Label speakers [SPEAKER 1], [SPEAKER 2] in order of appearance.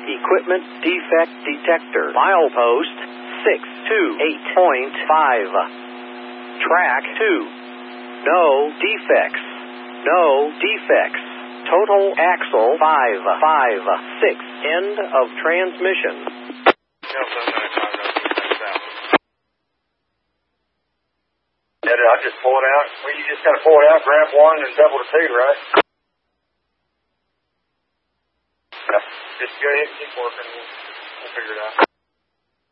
[SPEAKER 1] Equipment defect detector. Milepost 628.5. Track 2. No defects. No defects. Total axle 556. End of transmission.
[SPEAKER 2] I just pull it out. Well, you just gotta pull it out, grab one, and double the two, right? Just go ahead and keep working.